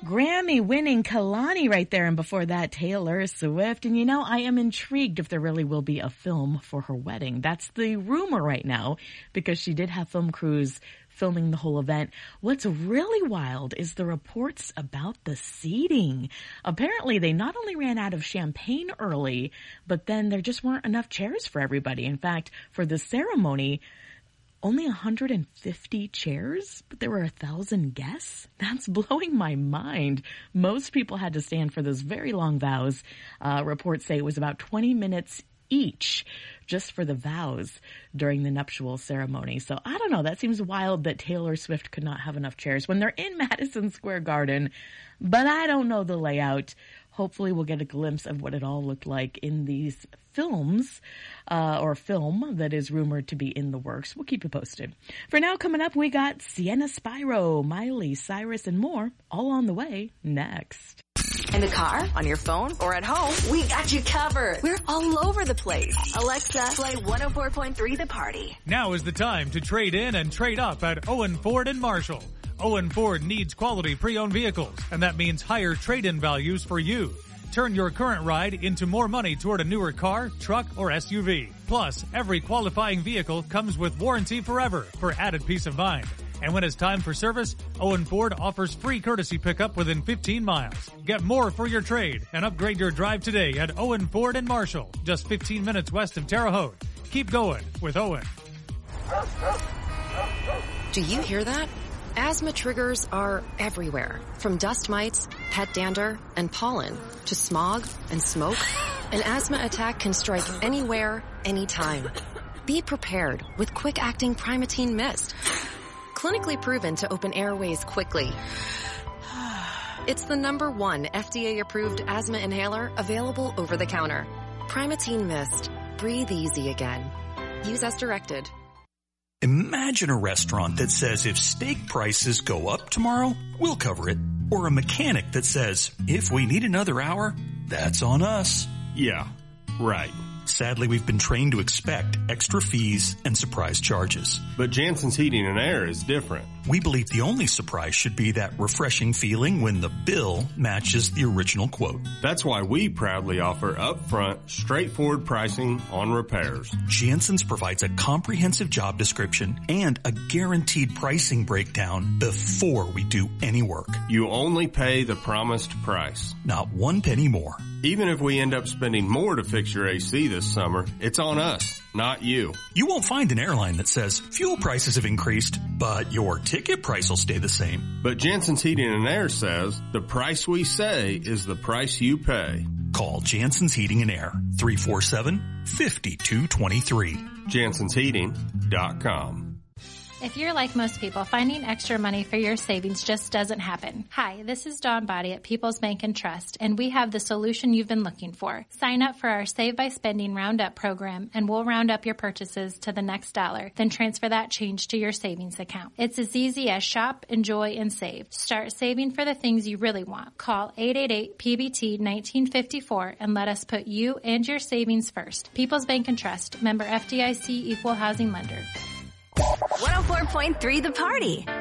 Grammy-winning Kalani right there, and before that, Taylor Swift. And you know, I am intrigued if there really will be a film for her wedding. That's the rumor right now, because she did have film crews filming the whole event. What's really wild is the reports about the seating. Apparently, they not only ran out of champagne early, but then there just weren't enough chairs for everybody. In fact, for the ceremony, only 150 chairs, but there were 1,000 guests? That's blowing my mind. Most people had to stand for those very long vows. Reports say it was about 20 minutes each just for the vows during the nuptial ceremony. So I don't know. That seems wild that Taylor Swift could not have enough chairs when they're in Madison Square Garden. But I don't know the layout. Hopefully we'll get a glimpse of what it all looked like in these films, or film that is rumored to be in the works. We'll keep you posted. For now, coming up, we got Sienna Spyro, Miley Cyrus, and more, all on the way next. In the car, on your phone, or at home, we got you covered. We're all over the place. Alexa, play 104.3 The Party. Now is the time to trade in and trade up at Owen Ford and Marshall. Owen Ford needs quality pre-owned vehicles, and that means higher trade-in values for you. Turn your current ride into more money toward a newer car, truck, or SUV. Plus, every qualifying vehicle comes with warranty forever for added peace of mind. And when it's time for service, Owen Ford offers free courtesy pickup within 15 miles. Get more for your trade and upgrade your drive today at Owen Ford and Marshall, just 15 minutes west of Terre Haute. Keep going with Owen. Do you hear that? Asthma triggers are everywhere, from dust mites, pet dander, and pollen, to smog and smoke. An asthma attack can strike anywhere, anytime. Be prepared with quick-acting Primatene Mist. Clinically proven to open airways quickly. It's the #1 FDA-approved asthma inhaler available over the counter. Primatene Mist. Breathe easy again. Use as directed. Imagine a restaurant that says if steak prices go up tomorrow, we'll cover it. Or a mechanic that says, if we need another hour, that's on us. Yeah, right. Sadly, we've been trained to expect extra fees and surprise charges. But Jansen's Heating and Air is different. We believe the only surprise should be that refreshing feeling when the bill matches the original quote. That's why we proudly offer upfront, straightforward pricing on repairs. Jansen's provides a comprehensive job description and a guaranteed pricing breakdown before we do any work. You only pay the promised price. Not 1 penny more. Even if we end up spending more to fix your AC this summer, it's on us, not you. You won't find an airline that says fuel prices have increased, but your ticket price will stay the same. But Jansen's Heating and Air says the price we say is the price you pay. Call Jansen's Heating and Air, 347-5223. JansensHeating.com. If you're like most people, finding extra money for your savings just doesn't happen. Hi, this is Dawn Body at People's Bank and Trust, and we have the solution you've been looking for. Sign up for our Save by Spending Roundup program, and we'll round up your purchases to the next dollar, then transfer that change to your savings account. It's as easy as shop, enjoy, and save. Start saving for the things you really want. Call 888-PBT-1954 and let us put you and your savings first. People's Bank and Trust, member FDIC, equal housing lender. 104.3 The Party.